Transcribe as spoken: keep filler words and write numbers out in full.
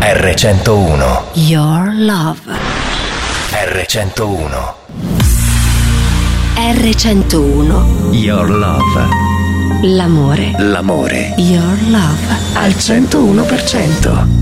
erre centouno. Your love. erre centouno. erre centouno. Your love. L'amore. L'amore. Your love. Al centouno per cento.